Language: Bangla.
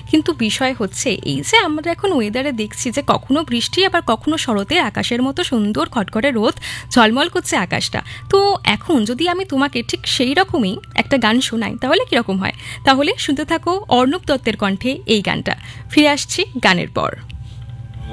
কিন্তু বিষয় হচ্ছে এই যে আমরা এখন ওয়েদারে দেখছি যে কখনো বৃষ্টি আবার কখনো শরতে আকাশের মতো সুন্দর খটখটে রোদ ঝলমল করছে আকাশটা। তো এখন যদি আমি তোমাকে ঠিক সেই রকমই একটা গান শোনাই তাহলে কীরকম হয়? তাহলে শুনতে থাকো অর্ণব দত্তের কণ্ঠে এই গানটা। ফিরে আসছি গানের পর।